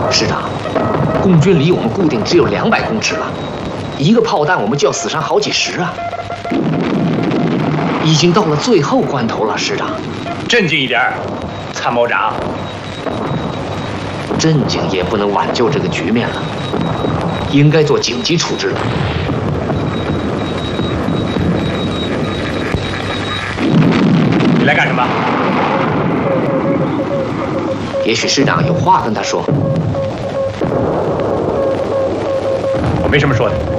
师长，共军离我们固定只有200公尺了，一个炮弹我们就要死伤好几十啊！已经到了最后关头了，师长。 镇静一点，参谋长。 镇静也不能挽救这个局面了，应该做紧急处置了。 你来干什么？ 也许师长有话跟他说。 我没什么说的。